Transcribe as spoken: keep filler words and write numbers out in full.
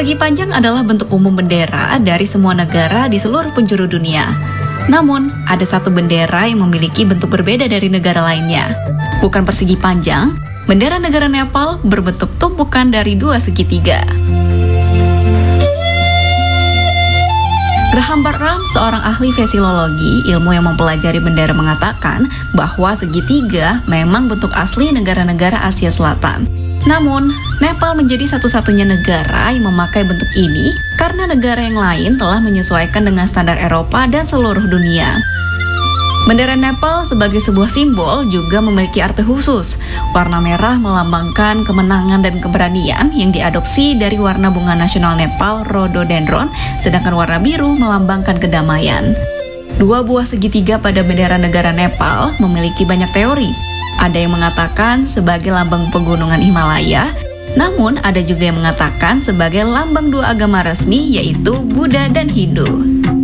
Persegi panjang adalah bentuk umum bendera dari semua negara di seluruh penjuru dunia. Namun, ada satu bendera yang memiliki bentuk berbeda dari negara lainnya. Bukan persegi panjang, bendera negara Nepal berbentuk tumpukan dari dua segitiga. Graham Bartram, seorang ahli fisiologi, ilmu yang mempelajari bendera, mengatakan bahwa segitiga memang bentuk asli negara-negara Asia Selatan. Namun, Nepal menjadi satu-satunya negara yang memakai bentuk ini karena negara yang lain telah menyesuaikan dengan standar Eropa dan seluruh dunia. Bendera Nepal sebagai sebuah simbol juga memiliki arti khusus. Warna merah melambangkan kemenangan dan keberanian yang diadopsi dari warna bunga nasional Nepal, rhododendron, sedangkan warna biru melambangkan kedamaian. Dua buah segitiga pada bendera negara Nepal memiliki banyak teori. Ada yang mengatakan sebagai lambang pegunungan Himalaya, namun ada juga yang mengatakan sebagai lambang dua agama resmi yaitu Buddha dan Hindu.